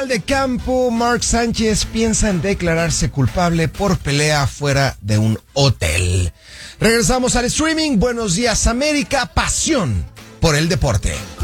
mariscal de campo Mark Sánchez piensa en declararse culpable por pelea fuera de un hotel. Regresamos al streaming. Buenos días, América. Pasión por el deporte.